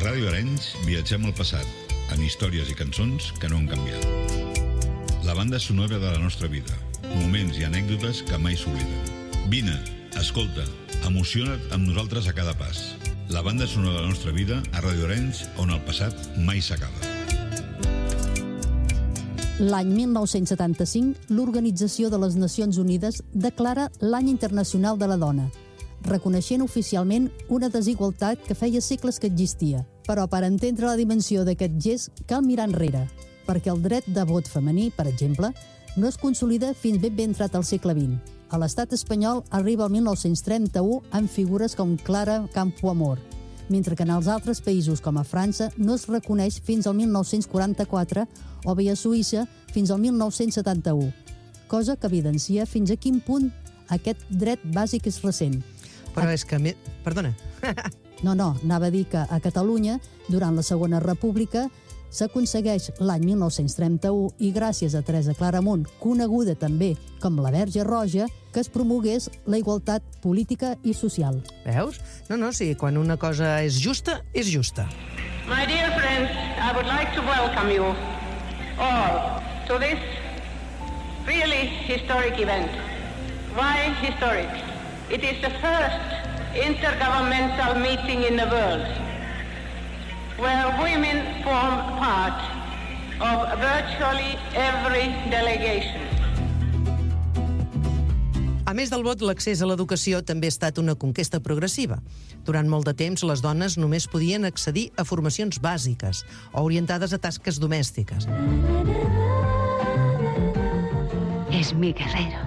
Ràdio Arenys viatgem al passat, amb històries i cançons que no han canviat. La banda sonora de la nostra vida, moments i anècdotes que mai s'obliden. Vine, escolta, emociona't amb nosaltres a cada pas. La banda sonora de la nostra vida a Ràdio Arenys, on el passat mai s'acaba. L'any 1975, l'Organització de les Nacions Unides declara l'Any Internacional de la Dona, reconeixent oficialment una desigualtat que feia segles que existia. Però per entendre la dimensió d'aquest gest cal mirar enrere, perquè el dret de vot femení, per exemple, no es consolida fins ben entrat al segle XX. A l'estat espanyol arriba el 1931 amb figures com Clara Campoamor, mentre que en els altres països com a França no es reconeix fins al 1944 o bé a Suïssa fins al 1971, cosa que evidencia fins a quin punt aquest dret bàsic és recent. Però és que... Perdona. No, anava a dir que a Catalunya, durant la Segona República, s'aconsegueix l'any 1931 i gràcies a Teresa Claramunt, coneguda també com la Verge Roja, que es promogués la igualtat política i social. Veus? No, sí, quan una cosa és justa, és justa. My dear friends, I would like to welcome you all to this really historic event. Why historic? It is the first intergovernmental meeting in the world where women form part of virtually every delegation. A més del vot, l'accés a l'educació també ha estat una conquesta progressiva. Durant molt de temps, les dones només podien accedir a formacions bàsiques o orientades a tasques domèstiques. Es mi guerrero.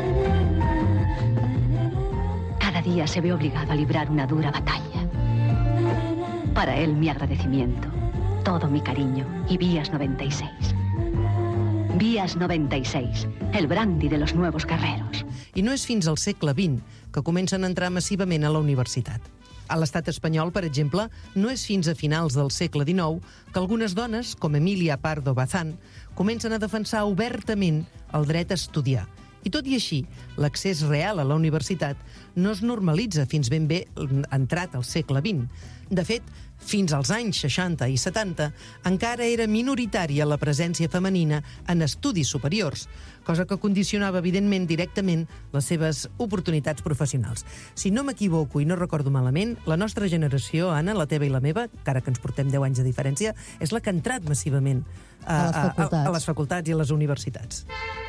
Cada día se ve obligado a librar una dura batalla. Para él mi agradecimiento, todo mi cariño y Vías 96. Vías 96, el brandy de los nuevos guerreros. I no és fins al segle XX que comencen a entrar massivament a la universitat. A l'estat espanyol, per exemple, no és fins a finals del segle XIX que algunes dones, com Emilia Pardo Bazán, comencen a defensar obertament el dret a estudiar. I tot i així, l'accés real a la universitat no es normalitza fins ben bé entrat al segle XX. De fet, fins als anys 60 i 70 encara era minoritària la presència femenina en estudis superiors, cosa que condicionava, evidentment, directament les seves oportunitats professionals. Si no m'equivoco i no recordo malament, la nostra generació, Anna, la teva i la meva, encara que ens portem 10 anys de diferència, és la que ha entrat massivament a les facultats i a les universitats.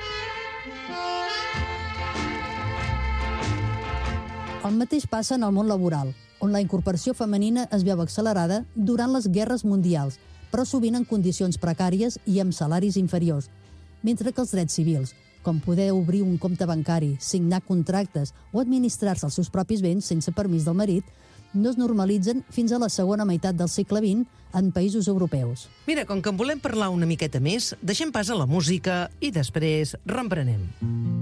El mateix passa en el món laboral, on la incorporació femenina es veu accelerada durant les guerres mundials, però sovint en condicions precàries i amb salaris inferiors, mentre que els drets civils, com poder obrir un compte bancari, signar contractes o administrar-se els seus propis béns sense permís del marit, no es normalitzen fins a la segona meitat del segle XX en països europeus. Mira, com que en volem parlar una miqueta més, deixem pas a la música i després reemprenem.